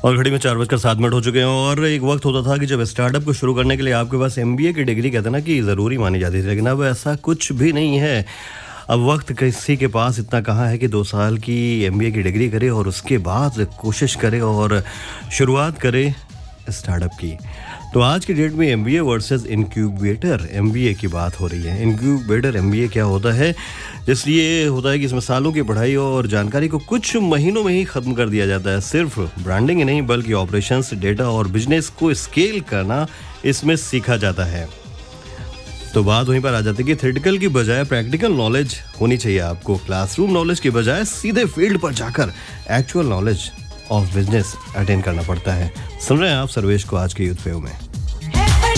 और घड़ी में 4:07 हो चुके हैं। और एक वक्त होता था कि जब स्टार्टअप को शुरू करने के लिए आपके पास एमबीए की डिग्री कहते हैं ना कि ज़रूरी मानी जाती थी, लेकिन अब ऐसा कुछ भी नहीं है। अब वक्त किसी के पास इतना कहाँ है कि 2 साल की एमबीए की डिग्री करे और उसके बाद कोशिश करे और शुरुआत करे स्टार्टअप की। तो आज की डेट में एमबीए वर्सेस इनक्यूबेटर एमबीए की बात हो रही है। इनक्यूबेटर एमबीए क्या होता है? इसलिए होता है कि इसमें सालों की पढ़ाई और जानकारी को कुछ महीनों में ही ख़त्म कर दिया जाता है। सिर्फ ब्रांडिंग ही नहीं बल्कि ऑपरेशंस, डेटा और बिजनेस को स्केल करना इसमें सीखा जाता है। तो बात वहीं पर आ जाती है कि थ्योरेटिकल की बजाय प्रैक्टिकल नॉलेज होनी चाहिए आपको। क्लासरूम नॉलेज की बजाय सीधे फील्ड पर जाकर actual knowledge of business attend करना पड़ता है। सुन रहे हैं आप सर्वेश को आज के यूथ वेव में।